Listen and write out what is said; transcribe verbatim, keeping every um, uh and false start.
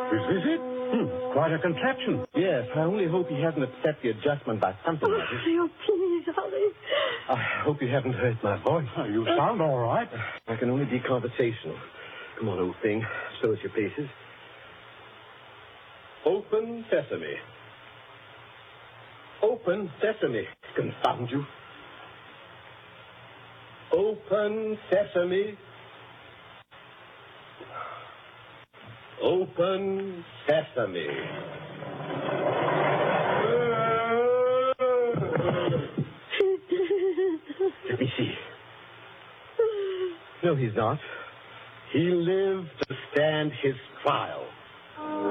This is it? Hmm, quite a contraption. Yes, I only hope he hasn't upset the adjustment by something like it. Oh, please, Ollie. I hope you haven't hurt my voice. Oh, you sound all right. I can only be conversational. Come on, old thing. Show us your paces. Open sesame. Open sesame. Confound you. Open sesame. Open sesame. Let me see. No, he's not. He lived to stand his trial.